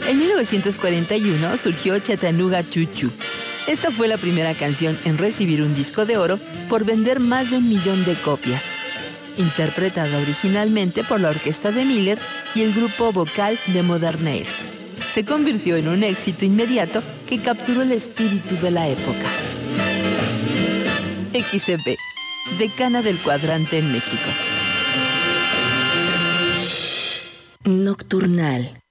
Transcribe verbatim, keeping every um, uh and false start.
En mil novecientos cuarenta y uno surgió Chattanooga Choo Choo. Esta fue la primera canción en recibir un disco de oro por vender más de un millón de copias. Interpretada originalmente por la orquesta de Miller y el grupo vocal de Modernaires, se convirtió en un éxito inmediato que capturó el espíritu de la época. X E P, decana del cuadrante en México. Nocturnal.